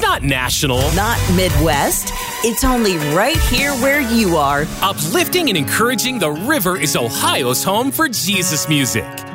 not national. Not Midwest. It's only right here where you are. Uplifting and encouraging, the River is Ohio's home for Jesus music.